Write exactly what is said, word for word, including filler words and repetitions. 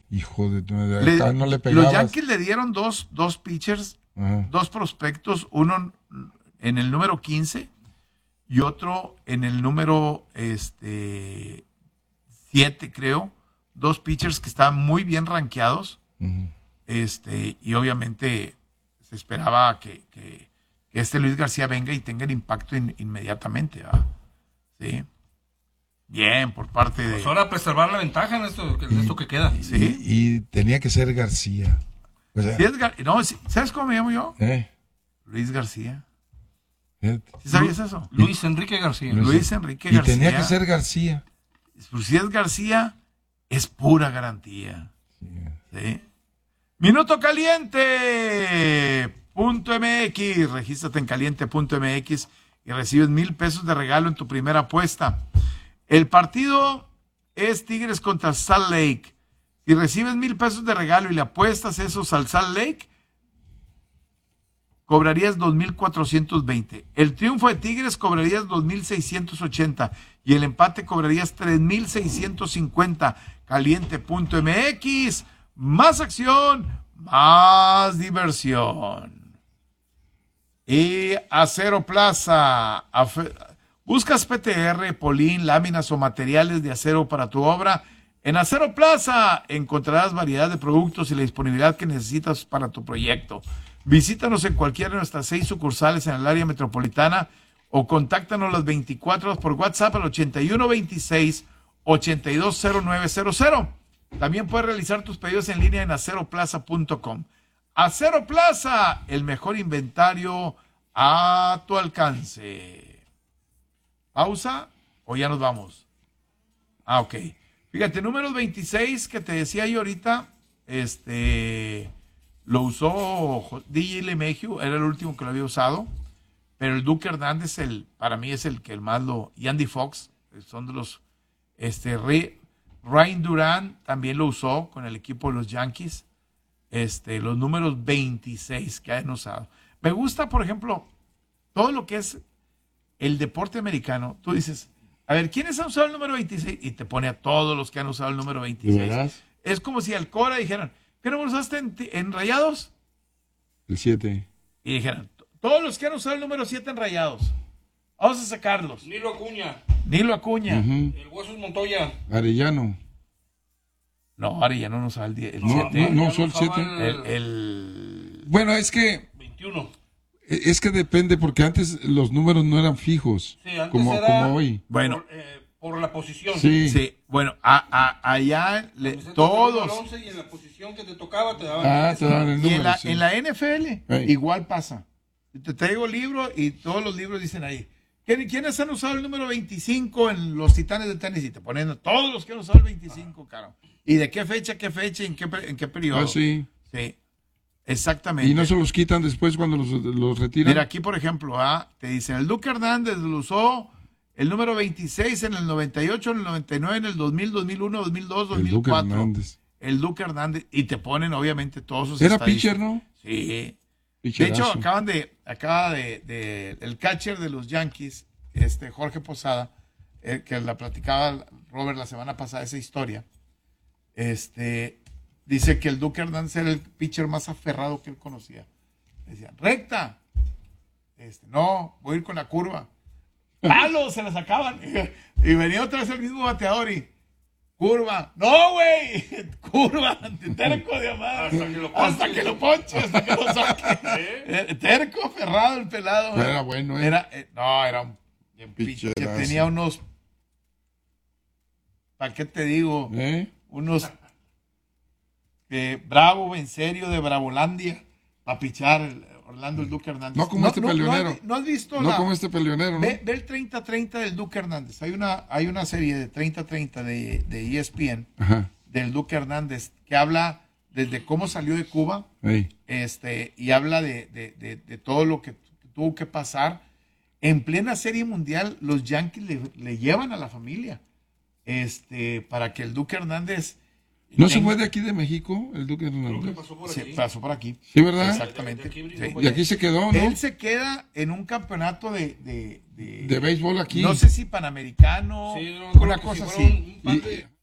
Hijo de... de Le, acá no le pegabas. Los Yankees le dieron dos, dos pitchers, Ajá. dos prospectos, uno en el número quince y otro en el número este siete, creo. Dos pitchers que estaban muy bien rankeados. Uh-huh. Este, y obviamente se esperaba que, que, que este Luis García venga y tenga el impacto in, inmediatamente, ¿verdad? Sí. Bien, por parte de... Pues ahora preservar la ventaja en esto, en esto que queda. Sí. Y, y tenía que ser García. O sea, Sí es Gar... No, ¿sabes cómo me llamo yo? ¿eh? Luis García. Fíjate. ¿Sí sabías eso? Luis Enrique García. Luis, Luis Enrique y García. tenía que ser García. Pues si es García, es pura garantía. Sí. ¿Sí? Minuto caliente punto M X. Regístrate en caliente punto M X y recibes mil pesos de regalo en tu primera apuesta. El partido es Tigres contra Salt Lake. Si recibes mil pesos de regalo y le apuestas esos al Salt Lake, cobrarías dos mil cuatrocientos veinte. El triunfo de Tigres cobrarías dos mil seiscientos ochenta y el empate cobrarías tres mil seiscientos cincuenta. caliente punto M X. Más acción, más diversión. Y Acero Plaza. Afe- Buscas P T R, polín, láminas o materiales de acero para tu obra. En Acero Plaza encontrarás variedad de productos y la disponibilidad que necesitas para tu proyecto. Visítanos en cualquiera de nuestras seis sucursales en el área metropolitana o contáctanos las veinticuatro horas por WhatsApp al ochenta y uno veintiséis, ochenta y dos cero nueve cero cero. También puedes realizar tus pedidos en línea en acero plaza punto com. Acero Plaza, el mejor inventario a tu alcance. ¿Pausa o ya nos vamos? Ah, ok. Fíjate, número veintiséis que te decía yo ahorita, este, lo usó D J LeMahieu, era el último que lo había usado, pero el Duque Hernández, el, para mí es el que el más lo, y Andy Fox, son de los, este, Re, Ryan Duran también lo usó con el equipo de los Yankees, este, los números veintiséis que han usado. Me gusta, por ejemplo, todo lo que es el deporte americano. Tú dices, a ver, ¿quiénes han usado el número veintiséis? Y te pone a todos los que han usado el número veintiséis. Es como si al Cora dijeran, ¿qué número usaste en, en Rayados? El siete. Y dijeran, todos los que han usado el número siete en Rayados, vamos a sacarlos. Nilo Acuña. Nilo Acuña. Uh-huh. El Huesos Montoya. Arellano. No, ahora ya no nos usaba el No, siete. no, no usó el siete. El, el... Bueno, es que... veintiuno. Es que depende, porque antes los números no eran fijos, Sí, antes como, era como hoy. Bueno, por, eh, por la posición. Sí. sí, bueno, a, a, allá le, Camiseta todos... número once y en la posición que te tocaba te daban. Ah, te daban el Y número. en la, sí. en la N F L Hey. igual pasa. Te traigo el libro y todos los libros dicen ahí. ¿quién- ¿Quiénes han usado el número veinticinco en los Titanes de Tennessee? Te ponen a todos los que han usado el veinticinco, caro. ¿Y de qué fecha, qué fecha, en qué, pe- en qué periodo? Ah, sí. Sí, exactamente. Y no se los quitan después cuando los, los retiran. Mira, aquí por ejemplo, ah, te dicen, el Duque Hernández lo usó el número veintiséis en el noventa y ocho, en el noventa y nueve, en el dos mil, dos mil uno, dos mil dos, el Duque dos mil cuatro. Hernández. El Duque Hernández. Y te ponen obviamente todos sus Era estadísticas. pitcher, ¿no? Sí. De Pitcherazo. hecho, acaban de, acaba de, de, el catcher de los Yankees, este Jorge Posada, eh, que la platicaba Robert la semana pasada, esa historia, este, dice que el Duque Hernández era el pitcher más aferrado que él conocía. Decían, recta, este, no, voy a ir con la curva. ¡Palo! Se la sacaban. Y venía otra vez el mismo bateador y curva. ¡No, güey! Curva, terco de amar. Hasta que lo ponche. Hasta que lo ponche, hasta que lo saque. Eh, Terco, aferrado, el pelado. Pero era bueno, ¿eh? Era, eh, no, era un bien pinche. Picherazo. Tenía unos. ¿Para qué te digo? ¿Eh? Unos. Eh, bravo, en serio, de Bravolandia. Para pichar el Orlando el Duque Hernández. No como este peleonero. No, has- no has visto No la- como este peleonero, ¿no? Ve, ve el treinta treinta del Duque Hernández. Hay una, hay una serie de treinta treinta de, de E S P N Ajá. del Duque Hernández que habla desde cómo salió de Cuba Ey. este, y habla de, de, de, de todo lo que tuvo que pasar. En plena Serie Mundial, los Yankees le, le llevan a la familia este, para que el Duque Hernández... ¿No se tenga- fue de aquí de México, el Duque Creo que Hernández? pasó por se aquí. pasó por aquí. Sí, ¿verdad? Exactamente. De aquí brincó Sí. por Y aquí se quedó, ¿no? Él se queda en un campeonato de... De, de, De béisbol aquí. no sé si panamericano, Sí, no, una creo que cosa sí, fueron así. un par Y- de-